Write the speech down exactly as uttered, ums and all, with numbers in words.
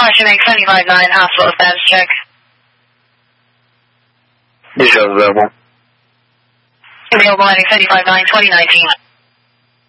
Washington seventy-five nine, hospital status check. Details available. Available heading seventy-five nine, twenty nineteen.